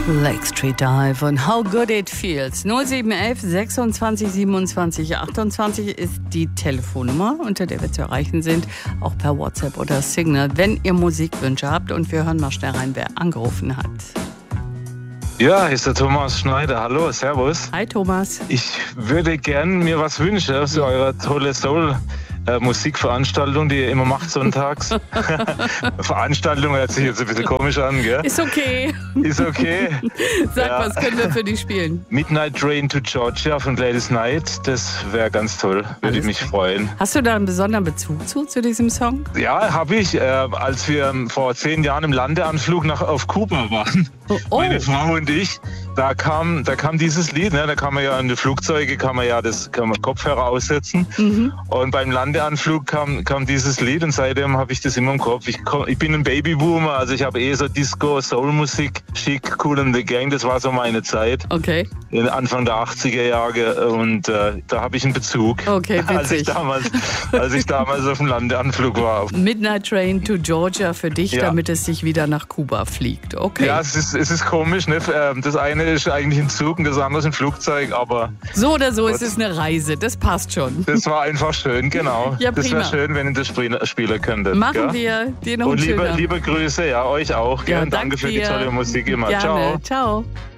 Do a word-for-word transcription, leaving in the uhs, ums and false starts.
Lake Street Dive und How Good It Feels. null sieben eins eins sechsundzwanzig siebenundzwanzig achtundzwanzig ist die Telefonnummer, unter der wir zu erreichen sind, auch per WhatsApp oder Signal, wenn ihr Musikwünsche habt. Und wir hören mal schnell rein, wer angerufen hat. Ja, hier ist der Thomas Schneider. Hallo, servus. Hi Thomas. Ich würde gern mir was wünschen für eure tolle Soul- Äh, Musikveranstaltung, die ihr immer macht sonntags. Veranstaltung hört sich jetzt ein bisschen komisch an, gell? Ist okay. Ist okay. Sag, Ja. was können wir für dich spielen? Midnight Train to Georgia von Gladys Knight, das wäre ganz toll. Würde Alles ich mich klar. freuen. Hast du da einen besonderen Bezug zu, zu diesem Song? Ja, habe ich. Äh, als wir ähm, vor zehn Jahren im Landeanflug nach, auf Kuba waren, Oh, oh. meine Frau und ich, da kam, da kam dieses Lied, ne? Da kann man ja in den Flugzeugen kann man ja das kann man Kopfhörer aussetzen. Mhm. Und beim Landeanflug kam, kam dieses Lied und seitdem habe ich das immer im Kopf. Ich, komm, ich bin ein Babyboomer, also ich habe eh so Disco, Soulmusik, Chic, Cool and the Gang, das war so meine Zeit. Okay. In Anfang der achtziger Jahre und äh, da habe ich einen Bezug. Okay, als ich witzig. damals, als ich damals auf dem Landeanflug war. Midnight Train to Georgia für dich, Ja. damit es sich wieder nach Kuba fliegt. Okay. Ja, es ist, es ist komisch, ne? Das eine ist eigentlich ein Zug und das andere ist ein Flugzeug, aber So oder so ist Gott. es eine Reise. Das passt schon. das war einfach schön, genau. Ja, das prima. wäre schön, wenn ihr das spielen, spielen könntet. Machen gell? wir. Dir noch Und einen liebe, schönen liebe Grüße, ja, euch auch. Gell? Ja, Und danke danke für die dir. tolle Musik immer. Gerne. Ciao. Ciao.